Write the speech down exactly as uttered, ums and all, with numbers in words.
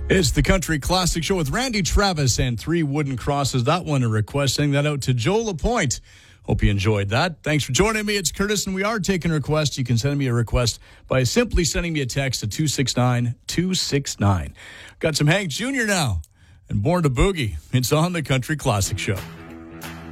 It's the Country Classic Show with Randy Travis and Three Wooden Crosses. That one a request. Sending that out to Joe LaPointe. Hope you enjoyed that. Thanks for joining me. It's Curtis, and we are taking requests. You can send me a request by simply sending me a text to two six nine two six nine. Got some Hank Junior now and Born to Boogie. It's on the Country Classic Show.